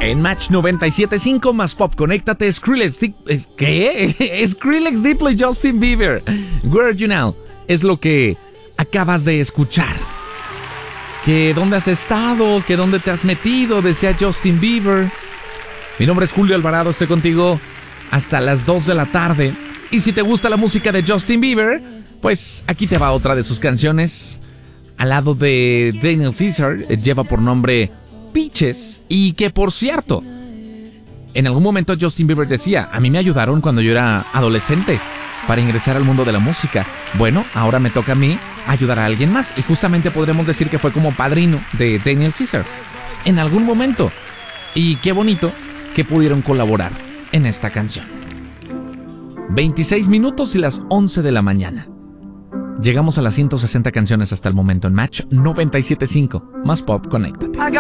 En Match 97.5 más Pop, conéctate. ¿Qué? Skrillex Deeply Justin Bieber. Where are you now? Es lo que acabas de escuchar. ¿Que dónde has estado? ¿Que dónde te has metido? Decía Justin Bieber. Mi nombre es Julio Alvarado, estoy contigo hasta las 2 de la tarde. Y si te gusta la música de Justin Bieber, pues aquí te va otra de sus canciones. Al lado de Daniel Caesar, lleva por nombre Peaches. Y que, por cierto, en algún momento Justin Bieber decía: a mí me ayudaron cuando yo era adolescente para ingresar al mundo de la música. Bueno, ahora me toca a mí ayudar a alguien más. Y justamente podremos decir que fue como padrino de Daniel Caesar en algún momento. Y qué bonito que pudieron colaborar en esta canción. 26 minutos y las 11 de la mañana. Llegamos a las 160 canciones hasta el momento en Match 97.5. Más Pop, conéctate.